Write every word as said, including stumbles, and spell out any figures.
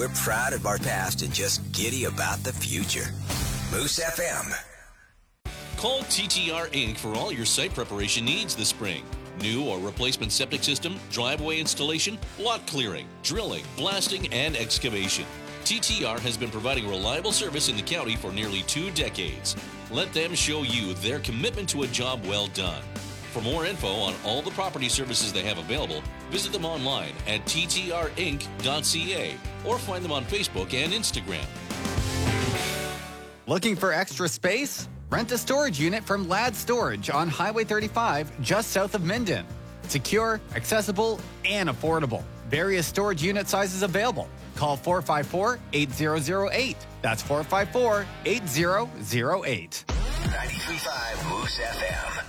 We're proud of our past and just giddy about the future. Moose F M. Call T T R Incorporated for all your site preparation needs this spring. New or replacement septic system, driveway installation, lot clearing, drilling, blasting, and excavation. T T R has been providing reliable service in the county for nearly two decades. Let them show you their commitment to a job well done. For more info on all the property services they have available, visit them online at T T R inc dot C A or find them on Facebook and Instagram. Looking for extra space? Rent a storage unit from Ladd Storage on Highway thirty-five, just south of Minden. Secure, accessible, and affordable. Various storage unit sizes available. Call four five four, eight zero zero eight. That's four five four, eight zero zero eight. ninety-three point five Moose F M.